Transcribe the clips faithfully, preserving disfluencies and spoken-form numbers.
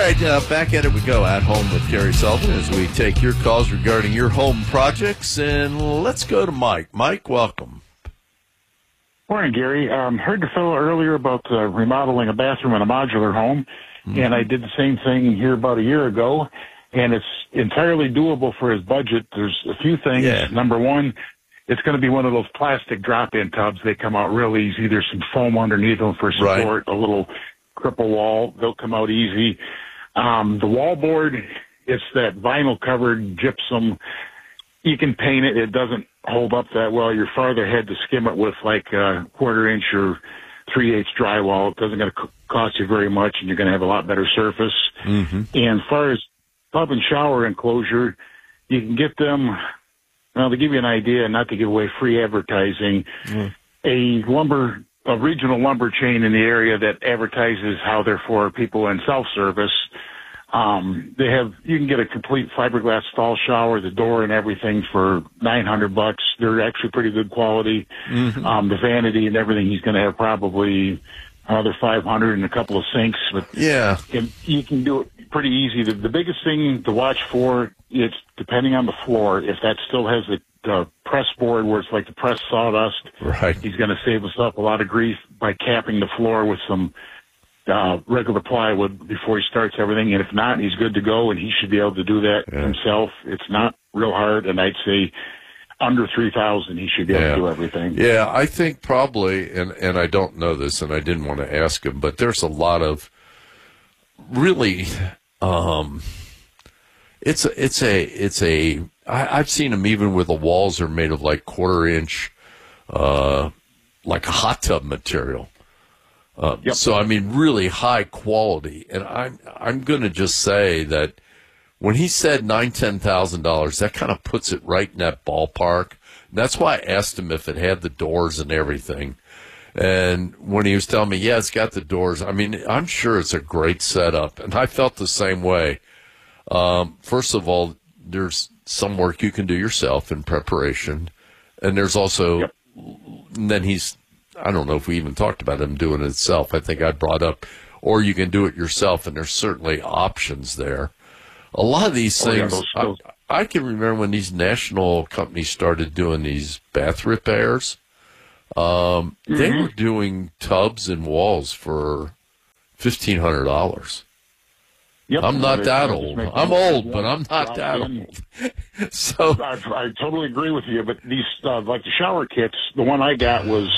right, uh, back at it we go. At Home with Gary Sullivan as we take your calls regarding your home projects. And let's go to Mike. Mike, welcome. Morning, Gary. Um, heard the fellow earlier about uh, remodeling a bathroom in a modular home, mm-hmm. and I did the same thing here about a year ago, and it's entirely doable for his budget. There's a few things. Yeah. Number one, it's going to be one of those plastic drop-in tubs. They come out real easy. There's some foam underneath them for support, right. A little cripple wall. They'll come out easy. Um, the wall board, it's that vinyl-covered gypsum. You can paint it. It doesn't hold up that well. You're farther ahead to skim it with like a quarter inch or three-eighths drywall. It doesn't going to cost you very much, and you're going to have a lot better surface. Mm-hmm. And as far as tub and shower enclosure, you can get them, well, to give you an idea, not to give away free advertising, mm. a lumber, a regional lumber chain in the area that advertises how they're for people in self-service. Um, they have, you can get a complete fiberglass stall shower, the door and everything for nine hundred bucks. They're actually pretty good quality. Mm-hmm. Um, the vanity and everything, he's going to have probably another five hundred and a couple of sinks, but yeah, it, you can do it pretty easy. The, the biggest thing to watch for, it's depending on the floor. If that still has the, the press board where it's like the pressed sawdust, right. He's going to save us up a lot of grief by capping the floor with some Uh, regular plywood before he starts everything, and if not, he's good to go, and he should be able to do that yeah. himself. It's not real hard, and I'd say under three thousand, he should be able yeah. to do everything. Yeah, I think probably, and, and I don't know this, and I didn't want to ask him, but there's a lot of really, um, it's a, it's a, it's a, I, I've seen them even where the walls are made of like quarter inch, uh, like a hot tub material. Uh, yep. So, I mean, really high quality. And I'm, I'm going to just say that when he said nine, ten thousand dollars, that kind of puts it right in that ballpark. And that's why I asked him if it had the doors and everything. And when he was telling me, yeah, it's got the doors, I mean, I'm sure it's a great setup. And I felt the same way. Um, first of all, there's some work you can do yourself in preparation. And there's also, yep. and then he's, I don't know if we even talked about him doing it itself. I think I brought up, or you can do it yourself, and there's certainly options there. A lot of these things, oh, yeah, those, those. I, I can remember when these national companies started doing these bath repairs. Um, mm-hmm. They were doing tubs and walls for fifteen hundred dollars. Yep. I'm not that old. I'm old, but I'm not that old. So I, I totally agree with you. But these, uh, like the shower kits, the one I got was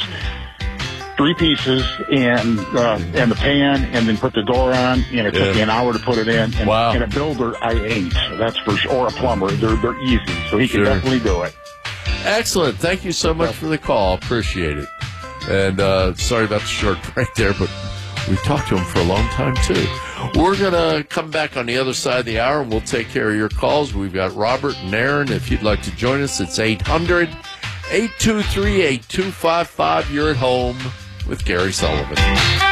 three pieces and uh, and the pan, and then put the door on, and it yeah. took me an hour to put it in. And, wow. and a builder, I ain't. That's for sure. Or a plumber, they're they're easy, so he sure. can definitely do it. Excellent. Thank you so much for the call. Appreciate it. And uh, sorry about the short break there, but we've talked to him for a long time too. We're going to come back on the other side of the hour, and we'll take care of your calls. We've got Robert and Aaron. If you'd like to join us, it's eight hundred, eight two three, eight two five five. You're at Home with Gary Sullivan.